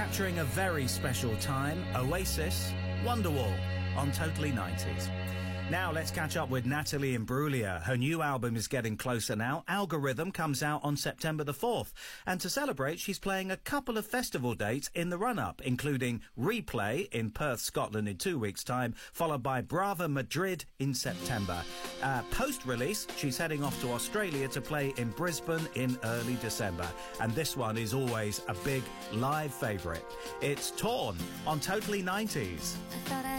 Capturing a very special time, Oasis, Wonderwall on Totally 90s. Now let's catch up with Natalie Imbruglia. Her new album is getting closer now. Algorithm comes out on September the 4th. And to celebrate, she's playing a couple of festival dates in the run-up, including Replay in Perth, Scotland in 2 weeks' time, followed by Brava Madrid in September. Post-release, she's heading off to Australia to play in Brisbane in early December. And this one is always a big live favourite. It's Torn on Totally 90s.